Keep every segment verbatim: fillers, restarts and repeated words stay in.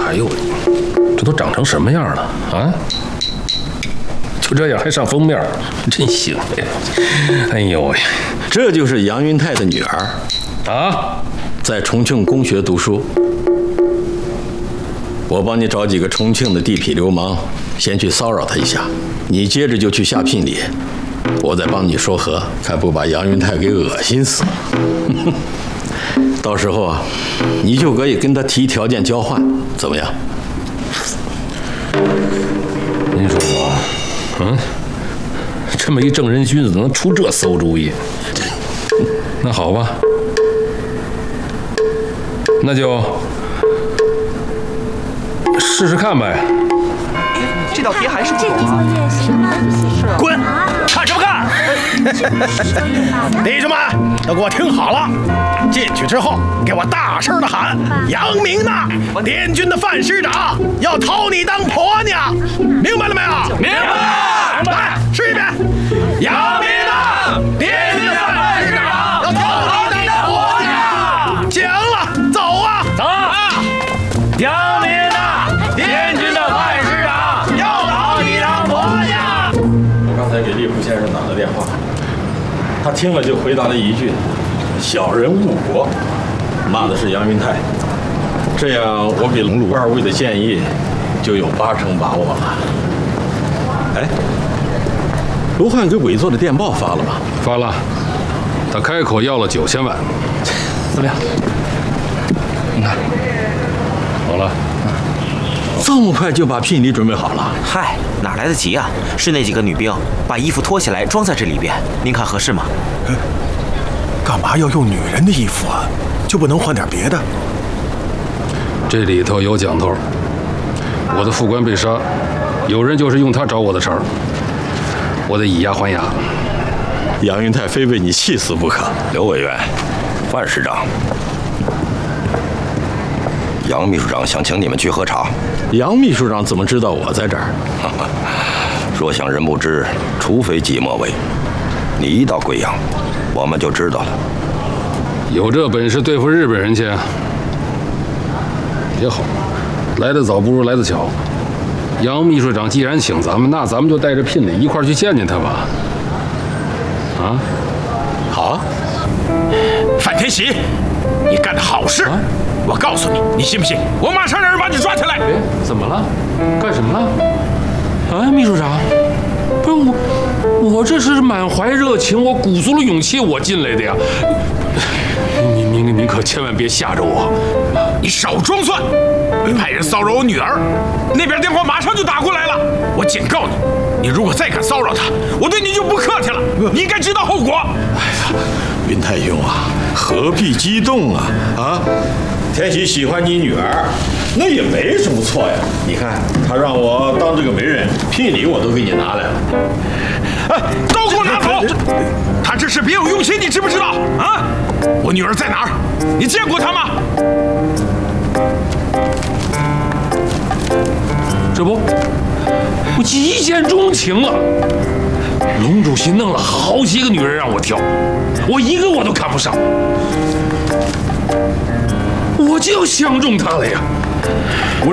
哎呦，这都长成什么样了啊？就这样还上封面，真行呀！哎呦喂， 这就是杨云泰的女儿啊， 在重庆工学读书。我帮你找几个重庆的地痞流氓，先去骚扰他一下，你接着就去下聘礼，我再帮你说和，看不把杨云泰给恶心死。到时候啊，你就可以跟他提条件交换，怎么样？ 您说我，嗯，这么一正人君子能出这馊主意？那好吧，那就试试看呗。 这道题还是不懂啊！ 滚！看什么看？弟兄们，都给我听好了！进去之后，给我大声的喊：“杨明呐，滇军的范师长要讨你当婆娘，明白了没有？”明白。来，试一遍。杨明呐，滇军的范师长要讨你当婆娘。讲了，走啊，走啊！杨明呐，滇军的范师长要讨你当婆娘。 我刚才给利普先生打了电话，他听了就回答了一句：“小人误国。”骂的是杨云泰。这样，我给龙鲁二位的建议就有八成把握了。哎，卢汉给委座的电报发了吗？ 发了，他开口要了九千万。 怎么样？你看， 好了。 这么快就把聘礼准备好了？ 嗨，哪来得及啊？是那几个女兵把衣服脱下来装在这里边，您看合适吗？ 干嘛要用女人的衣服啊？就不能换点别的？ 这里头有讲头。我的副官被杀，有人就是用他找我的茬儿，我得以牙还牙。 杨云泰非被你气死不可。 刘委员，范师长，杨秘书长想请你们去喝茶。 杨秘书长怎么知道我在这儿？ 若想人不知，除非己莫为。你一到贵阳，我们就知道了。 有这本事对付日本人去？也好，来得早不如来得巧。杨秘书长既然请咱们，那咱们就带着聘礼一块儿去见见他吧。啊， 好啊。 范天喜，你干的好事！啊、我告诉你，你信不信？我马上让人把你抓起来！ 哎，怎么了？干什么了？啊，秘书长，不是我，我这是满怀热情，我鼓足了勇气，我进来的呀。您您您可千万别吓着我！ 你少装蒜！你派人骚扰我女儿，那边电话马上就打过来了。我警告你，你如果再敢骚扰她，我对你就不客气了。你应该知道后果。 哎呀，云太兄啊，何必激动啊？啊，天喜喜欢你女儿，那也没什么错呀。你看，他让我当这个媒人，聘礼我都给你拿来了。 哎，都给我拿走！他这是别有用心，你知不知道啊？我女儿在哪儿？你见过她吗？ 这不，我一见钟情了。龙主席弄了好几个女人让我挑，我一个我都看不上，我就相中她了呀。我，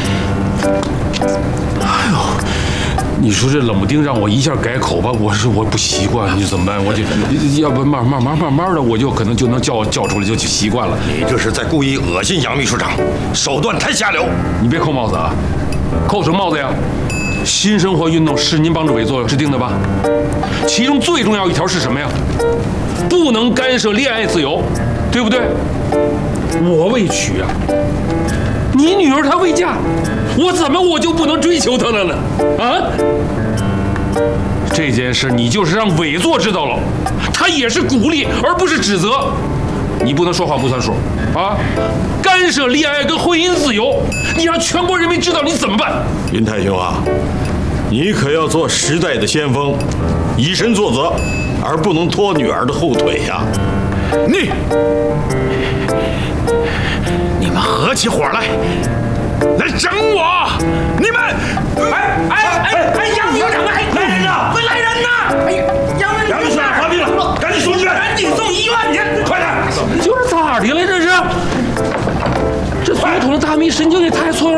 哎呦，你说这冷不丁让我一下改口吧，我是我不习惯，你怎么办？我就要不慢慢慢慢慢的，我就可能就能叫叫出来，就习惯了。 你这是在故意恶心杨秘书长，手段太下流。 你别扣帽子啊！扣什么帽子呀？新生活运动是您帮着委座制定的吧？其中最重要一条是什么呀？不能干涉恋爱自由，对不对？我未娶啊，你女儿她未嫁，我怎么我就不能追求她了呢？啊？这件事你就是让委座知道了，他也是鼓励而不是指责。你不能说话不算数啊！干涉恋爱跟婚姻自由，你让全国人民知道你怎么办？ 云太兄啊，你可要做时代的先锋，以身作则，而不能拖女儿的后腿呀！ 你，你们合起伙来，来整我！你们，哎哎哎哎，杨局长，哎，来人呐！快来人呐！哎，杨杨局长发病了，赶紧送医院，赶紧送医院去，快点！ 就是咋的了？这是，这总统的大迷神经也太错了。